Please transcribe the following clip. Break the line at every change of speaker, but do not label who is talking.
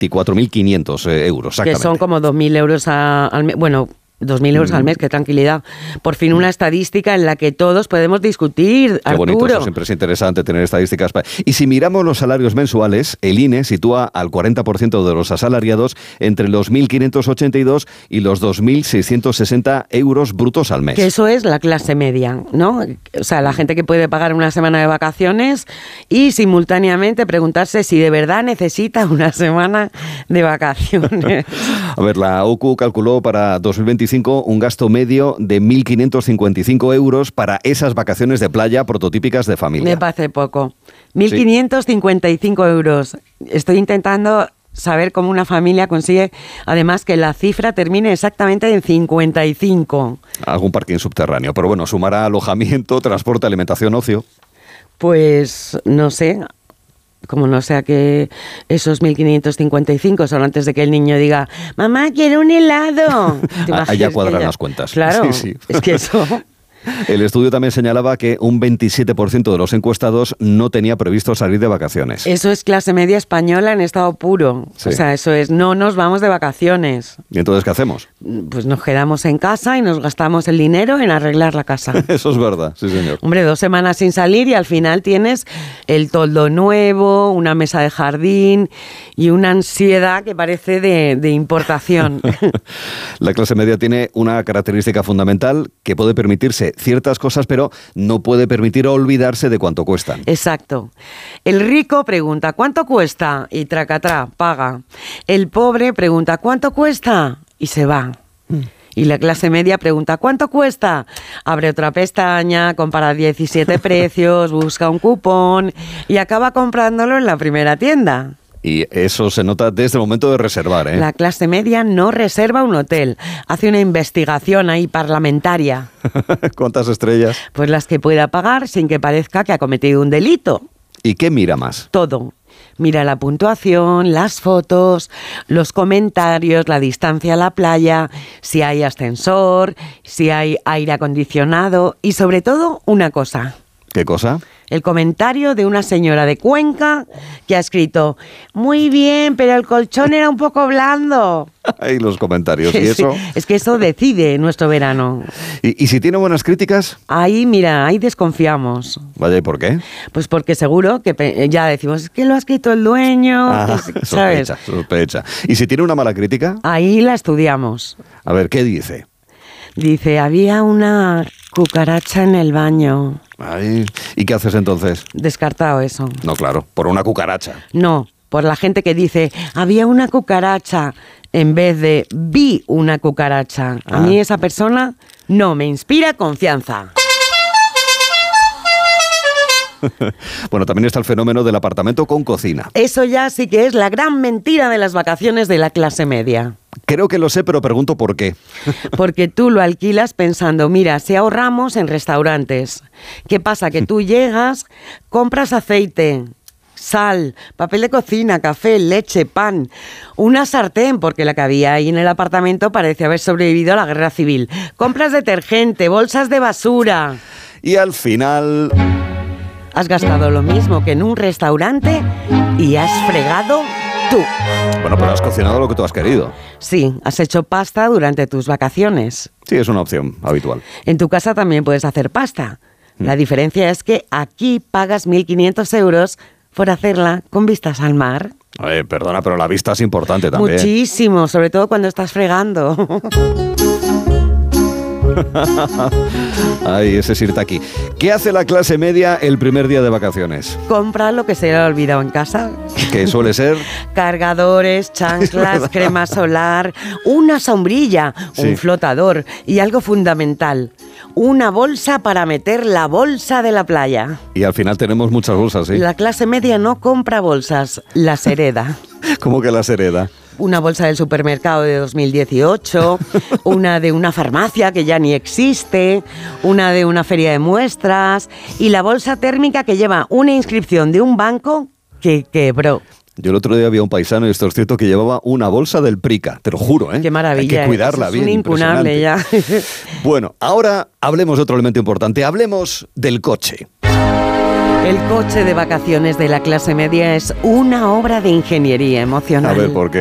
24.500 euros, exactamente.
Que son como 2.000 euros al mes. Bueno, 2.000 euros al mes, qué tranquilidad. Por fin una estadística en la que todos podemos discutir,
Qué
Arturo.
bonito, eso siempre es interesante tener estadísticas. Y si miramos los salarios mensuales, el INE sitúa al 40% de los asalariados entre los 1.582 y los 2.660 euros brutos al mes.
Que eso es la clase media, ¿no? O sea, la gente que puede pagar una semana de vacaciones y simultáneamente preguntarse si de verdad necesita una semana de vacaciones.
A ver, la OCU calculó para 2025 un gasto medio de 1.555 euros para esas vacaciones de playa prototípicas de familia.
Me parece poco. 1.555 euros. Estoy intentando saber cómo una familia consigue, además, que la cifra termine exactamente en 55.
Algún parking subterráneo. Pero bueno, sumará alojamiento, transporte, alimentación, ocio.
Pues no sé. Como no sea que esos 1.555 son antes de que el niño diga, mamá, quiero un helado.
Allá cuadran las cuentas.
Claro,
sí.
Es que eso...
El estudio también señalaba que un 27% de los encuestados no tenía previsto salir de vacaciones.
Eso es clase media española en estado puro. Sí. O sea, eso es, no nos vamos de vacaciones.
¿Y entonces qué hacemos?
Pues nos quedamos en casa y nos gastamos el dinero en arreglar la casa.
Eso es verdad, sí señor.
Hombre, 2 semanas sin salir y al final tienes el toldo nuevo, una mesa de jardín y una ansiedad que parece de importación.
La clase media tiene una característica fundamental que puede permitirse ciertas cosas, pero no puede permitir olvidarse de cuánto cuestan.
Exacto. El rico pregunta, ¿cuánto cuesta? Y tracatrá, paga. El pobre pregunta, ¿cuánto cuesta? Y se va. Y la clase media pregunta, ¿cuánto cuesta? Abre otra pestaña, compara 17 precios, busca un cupón y acaba comprándolo en la primera tienda.
Y eso se nota desde el momento de reservar, ¿eh?
La clase media no reserva un hotel, hace una investigación ahí parlamentaria.
¿Cuántas estrellas?
Pues las que pueda pagar sin que parezca que ha cometido un delito.
¿Y qué mira más?
Todo. Mira la puntuación, las fotos, los comentarios, la distancia a la playa, si hay ascensor, si hay aire acondicionado y sobre todo una cosa.
¿Qué cosa?
El comentario de una señora de Cuenca que ha escrito, muy bien, pero el colchón era un poco blando.
Ahí los comentarios, ¿y eso?
Sí, es que eso decide nuestro verano.
¿Y si tiene buenas críticas?
Ahí, mira, ahí desconfiamos.
Vaya, ¿y por qué?
Pues porque seguro que ya decimos, es que lo ha escrito el dueño, ¿sabes?
Sospecha. ¿Y si tiene una mala crítica?
Ahí la estudiamos.
A ver, ¿qué dice?
Dice, había una cucaracha en el baño.
Ay, ¿y qué haces entonces?
Descartado eso.
No, claro, por una cucaracha.
No, por la gente que dice, había una cucaracha, en vez de vi una cucaracha. A mí esa persona no me inspira confianza.
Bueno, también está el fenómeno del apartamento con cocina.
Eso ya sí que es la gran mentira de las vacaciones de la clase media.
Creo que lo sé, pero pregunto por qué.
Porque tú lo alquilas pensando, mira, si ahorramos en restaurantes. ¿Qué pasa? Que tú llegas, compras aceite, sal, papel de cocina, café, leche, pan, una sartén, porque la que había ahí en el apartamento parece haber sobrevivido a la guerra civil. Compras detergente, bolsas de basura.
Y al final...
Has gastado lo mismo que en un restaurante y has fregado tú.
Bueno, pero has cocinado lo que tú has querido.
Sí, has hecho pasta durante tus vacaciones.
Sí, es una opción habitual.
En tu casa también puedes hacer pasta. La diferencia es que aquí pagas 1.500 euros por hacerla con vistas al mar.
Perdona, pero la vista es importante también.
Muchísimo, sobre todo cuando estás fregando.
Ay, ese es irte aquí. ¿Qué hace la clase media el primer día de vacaciones?
Compra lo que se le ha olvidado en casa.
¿Qué suele ser?
Cargadores, chanclas, crema solar, una sombrilla, un flotador y algo fundamental, una bolsa para meter la bolsa de la playa.
Y al final tenemos muchas bolsas, ¿sí?
La clase media no compra bolsas, las hereda.
¿Cómo que las hereda?
Una bolsa del supermercado de 2018, una de una farmacia que ya ni existe, una de una feria de muestras y la bolsa térmica que lleva una inscripción de un banco que quebró.
Yo el otro día había un paisano, y esto es cierto, que llevaba una bolsa del Prica, te lo juro, ¿eh?
Qué maravilla.
Hay que cuidarla bien.
Es un impunable ya.
Bueno, ahora hablemos de otro elemento importante, hablemos del coche.
El coche de vacaciones de la clase media es una obra de ingeniería emocional.
A ver, ¿por qué?